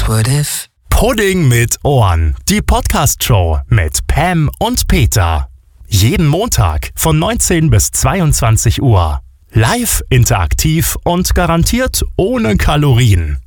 what if? Pudding mit Ohren. Die Podcast-Show mit Pam und Peter. Jeden Montag von 19 bis 22 Uhr. Live, interaktiv und garantiert ohne Kalorien.